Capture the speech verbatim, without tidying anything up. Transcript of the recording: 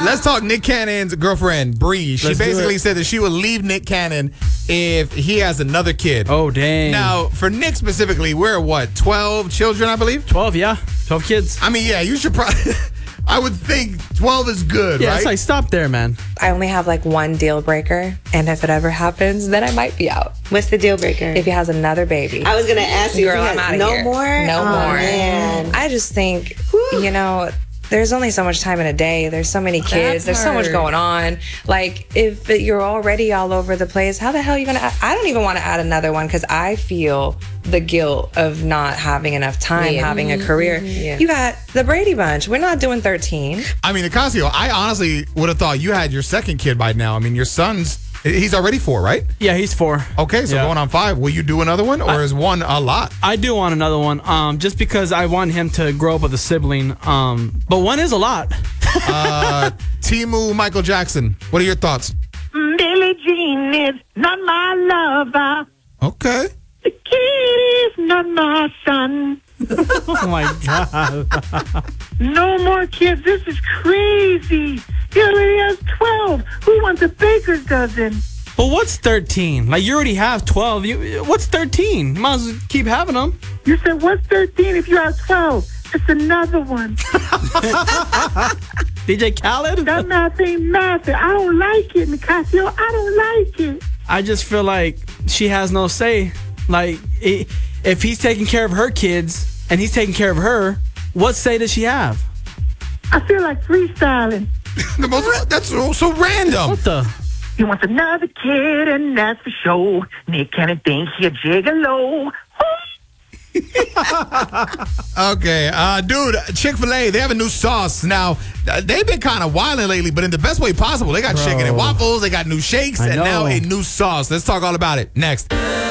let's talk Nick Cannon's girlfriend, Bree. She Let's do basically it. said that she would leave Nick Cannon if he has another kid. Oh, dang. Now, for Nick specifically, we're what, twelve children, I believe? twelve, yeah. twelve kids. I mean, yeah, you should probably... I would think twelve is good, Yeah, right? it's like, stop there, man. I only have like one deal breaker, and if it ever happens, then I might be out. What's the deal breaker? If he has another baby. I was gonna ask you, Girl, if he I'm has outta no here. more. No Oh, more. Man. I just think, you know, there's only so much time in a day. There's so many kids. There's so much part. going on. Like, if you're already all over the place, how the hell are you going to add? I don't even want to add another one because I feel the guilt of not having enough time, Yeah. having a career. Yeah. You got the Brady Bunch. We're not doing thirteen. I mean, Ocasio, I honestly would have thought you had your second kid by now. I mean, your son's, he's already four, right? Yeah, he's four. Okay, so Yeah. going on five. Will you do another one, or I- is one a lot? I do want another one, um, just because I want him to grow up with a sibling. Um, but one is a lot. Uh, Timu Michael Jackson, what are your thoughts? Billie Jean is not my lover. Okay. The kid is not my son. Oh, my God. No more kids. This is crazy. He already has twelve. Who wants a baker's dozen? But what's thirteen? Like, you already have twelve. You, what's thirteen? You might as well keep having them. You said, what's thirteen if you have twelve? It's another one. D J Khaled? That math ain't math. I don't like it, Nicasio. I don't like it. I just feel like she has no say. Like, i if he's taking care of her kids and he's taking care of her, what say does she have? I feel like freestyling. The most, that's so, so random. What the? He wants another kid, and that's for sure. Nick Cannon thinks he a gigolo. Okay, uh, dude, Chick-fil-A, they have a new sauce. Now, uh, they've been kind of wilding lately, but in the best way possible. They got Bro. chicken and waffles, they got new shakes, I and now know. a new sauce. Let's talk all about it next.